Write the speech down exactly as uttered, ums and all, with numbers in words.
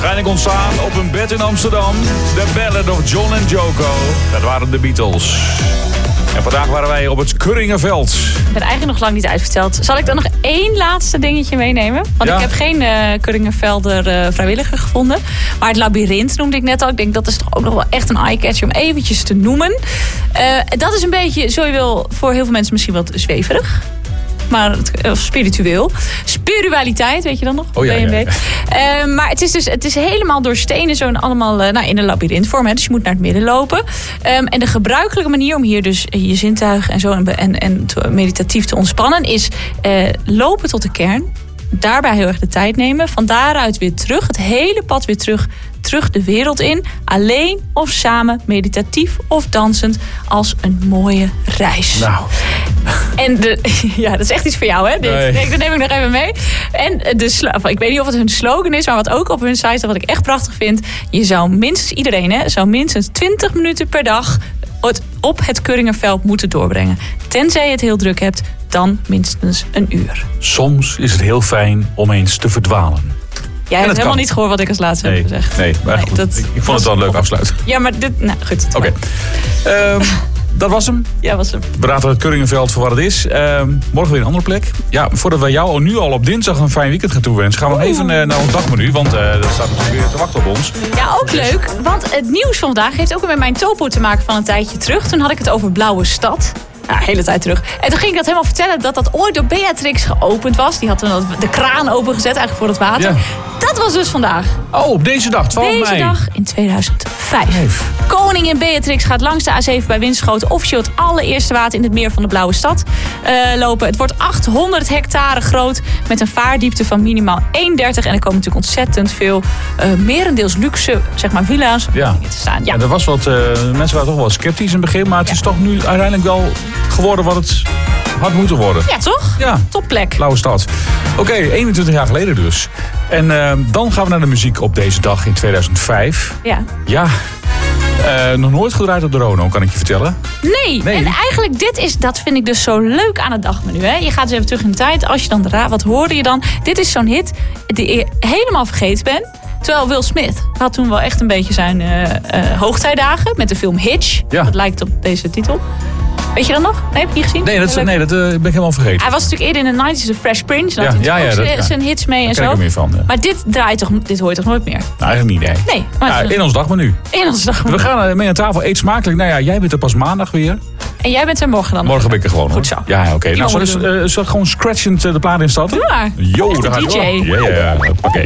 Waarschijnlijk ontstaan op een bed in Amsterdam. The Ballad of John and Yoko. Dat waren de Beatles. En vandaag waren wij op het Curringerveld. Ik ben eigenlijk nog lang niet uitverteld. Zal ik dan nog één laatste dingetje meenemen? Want ja. ik heb geen uh, Curringervelder uh, vrijwilliger gevonden. Maar het labyrint noemde ik net al. Ik denk dat is toch ook nog wel echt een eye-catcher om eventjes te noemen. Uh, dat is een beetje, zo je wil, voor heel veel mensen misschien wat zweverig. Maar of spiritueel. Spiritualiteit, weet je dan nog? Oh ja, B N B. ja, ja. Uh, maar het is dus het is helemaal door stenen zo allemaal uh, nou, in een labyrintvorm. Hè, dus je moet naar het midden lopen. Um, en de gebruikelijke manier om hier dus je zintuigen en zo en, en, en te, meditatief te ontspannen is uh, lopen tot de kern. Daarbij heel erg de tijd nemen. Van daaruit weer terug. Het hele pad weer terug. Terug de wereld in. Alleen of samen, meditatief of dansend. Als een mooie reis. Nou. En de, ja, dat is echt iets voor jou, hè? Dit. Nee. Nee, dat neem ik nog even mee. En de slo- ik weet niet of het hun slogan is, maar wat ook op hun site staat, wat ik echt prachtig vind. Je zou minstens, iedereen hè, zou minstens twintig minuten per dag het op het Curringerveld moeten doorbrengen. Tenzij je het heel druk hebt, dan minstens een uur. Soms is het heel fijn om eens te verdwalen. Jij hebt helemaal niet gehoord wat ik als laatste nee, heb gezegd. Nee, maar nee, goed, dat ik, ik vond het wel een leuk afsluiten. Ja, maar dit... Nou, goed. Oké. Okay. Um, dat was hem. Ja, was hem. We raden het Curringerveld voor wat het is. Um, morgen weer een andere plek. Ja, voordat wij jou nu al op dinsdag een fijn weekend gaan toewensen, gaan we nog even uh, naar ons dagmenu. Want uh, dat staat natuurlijk weer te wachten op ons. Ja, ook leuk. Want het nieuws van vandaag heeft ook weer met mijn topo te maken van een tijdje terug. Toen had ik het over Blauwe Stad. Ja, de hele tijd terug. En toen ging ik dat helemaal vertellen dat dat ooit door Beatrix geopend was. Die had toen de kraan opengezet eigenlijk voor het water. Ja. Dat was dus vandaag. Oh, op deze dag, twaalf mei. Deze dag in tweeduizend vijf. Nee. Koningin Beatrix gaat langs de A zeven bij Winschoten officieel het allereerste water in het meer van de Blauwe Stad uh, lopen. Het wordt achthonderd hectare groot met een vaardiepte van minimaal één komma dertig. En er komen natuurlijk ontzettend veel, uh, merendeels luxe, zeg maar, villa's Ja. te staan. Ja. En er was wat, uh, mensen waren toch wel sceptisch in het begin, maar het Ja. is toch nu uiteindelijk wel geworden wat het had moeten worden. Ja, toch? Ja. Topplek. Blauwe Stad. Oké, okay, eenentwintig jaar geleden dus. En uh, dan gaan we naar de muziek op deze dag in tweeduizend vijf. Ja. Ja. Uh, nog nooit gedraaid op de Rono, kan ik je vertellen. Nee. nee, en eigenlijk dit is, dat vind ik dus zo leuk aan het dagmenu. Hè? Je gaat dus even terug in de tijd. Als je dan de raad, wat hoorde je dan? Dit is zo'n hit die je helemaal vergeten bent. Terwijl Will Smith had toen wel echt een beetje zijn uh, uh, hoogtijdagen met de film Hitch. Ja. Dat lijkt op deze titel. Weet je dat nog? Nee, heb je die gezien? Nee, dat, nee, dat uh, ben ik helemaal vergeten. Hij was natuurlijk eerder in de negentig, de Fresh Prince. Ja, had ja, ja, ook dat- zijn, ja. zijn hits mee en Daar ken zo. ik er meer van. Ja. Maar dit draait toch, dit hoor je toch nooit meer? Nou, eigenlijk niet, nee. Nee. Maar Ja, in ons dagmenu. in ons dagmenu. We gaan uh, mee aan tafel. Eet smakelijk. Nou ja, jij bent er pas maandag weer. En jij bent er morgen dan? Morgen ben ik er gewoon, hoor. Goed zo. Ja, oké. Okay. Nou, Iemand zullen moet we uh, zullen we gewoon scratchend uh, de plaat instarten? Doe maar. Yo, Echt daar een gaan we. D J. Ja, ja, ja. Oké. Okay.